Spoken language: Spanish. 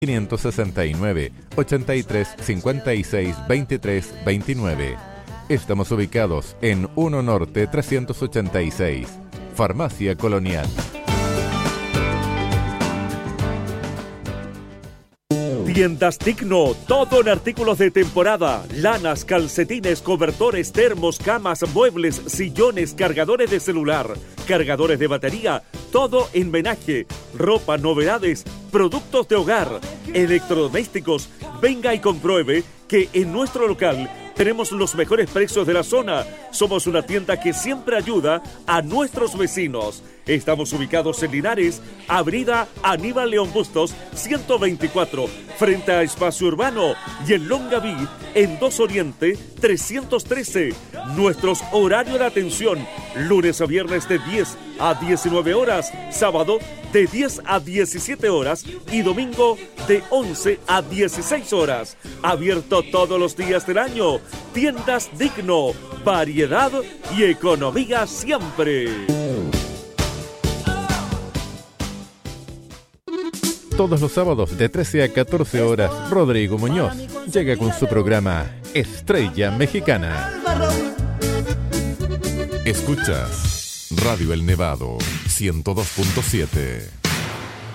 569 83 56 23 29. Estamos ubicados en 1 Norte 386, Farmacia Colonial. Tiendas Digno, todo en artículos de temporada, lanas, calcetines, cobertores, termos, camas, muebles, sillones, cargadores de celular, cargadores de batería, todo en menaje, ropa, novedades, productos de hogar, electrodomésticos. Venga y compruebe que en nuestro local tenemos los mejores precios de la zona. Somos una tienda que siempre ayuda a nuestros vecinos. Estamos ubicados en Linares, Avenida Aníbal León Bustos, 124, frente a Espacio Urbano, y en Longaví, en 2 Oriente, 313. Nuestros horarios de atención, lunes a viernes de 10 a 19 horas, sábado de 10 a 17 horas y domingo de 11 a 16 horas. Abierto todos los días del año. Tiendas Digno, variedad y economía siempre. Todos los sábados de 13 a 14 horas, Rodrigo Muñoz llega con su programa Estrella Mexicana. Escuchas Radio El Nevado 102.7.